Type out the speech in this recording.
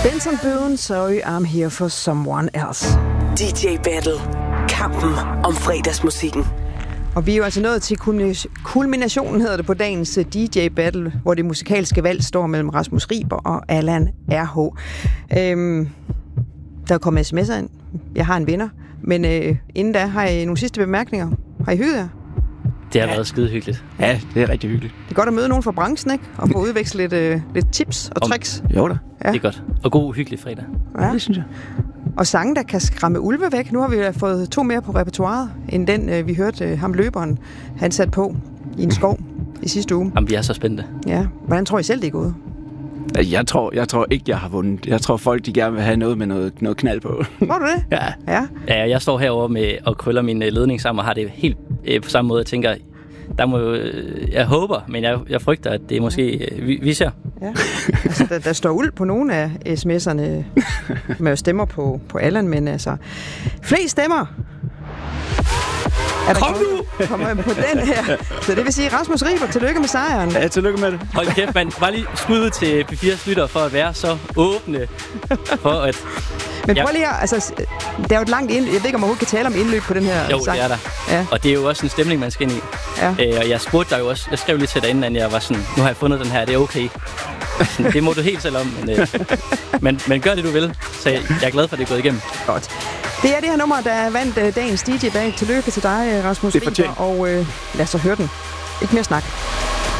Benson Boone, Sorry I'm Here for Someone Else. DJ Battle. Kampen om fredagsmusikken. Og vi er jo altså nået til kulminationen, hedder det, på dagens DJ Battle, hvor det musikalske valg står mellem Rasmus Riber og Allan R.H. Der er kommet sms'er ind. Jeg har en vinder. Men inden da, har I nogle sidste bemærkninger? Har I hygget jer? Det har været skide hyggeligt. Ja, det er rigtig hyggeligt. Det er godt at møde nogen fra branchen, ikke? Og få udvekslet lidt tips og tricks. Jo da. Ja. Det er godt. Og god hyggelig fredag. Ja. Det synes jeg. Og sange, der kan skræmme ulve væk. Nu har vi fået 2 mere på repertoiret, end den, vi hørte ham løberen, han satte på i en skov i sidste uge. Jamen, vi er så spændte. Ja. Hvordan tror I selv, det er gået? Jeg tror ikke, jeg har vundet. Jeg tror, folk de gerne vil have noget med noget knald på. Tror du det? Ja. Ja, jeg står herovre med og krøller min ledning sammen og har det helt på samme måde. Jeg tænker, jeg håber, men jeg frygter, at det er måske vi ser. Ja. Altså, der står uld på nogle af sms'erne med stemmer på Allan, men altså flest stemmer. Kom nu! Kommer på den her. Så det vil sige, Rasmus Riber, tillykke med sejren. Ja, tillykke med det. Hold kæft, man. Bare lige skud til P4's lytter for at være så åbne for at... Men prøv lige her, altså, der er jo et langt jeg ved ikke, om man overhovedet kan tale om indløb på den her jo, sang. Jo, det er der. Ja. Og det er jo også en stemning, man skal ind i. Ja. Og jeg spurgte dig jo også, jeg skrev lige til dig inden, at jeg var sådan, nu har jeg fundet den her, det er okay. Sådan, det må du helt selv om, men gør det, du vil. Så jeg er glad for, at det er gået igennem. Godt. Det er det her nummer, der vandt dagens DJ Battle. Tillykke til dig, Rasmus Riber, og lad os så høre den. Ikke mere snak.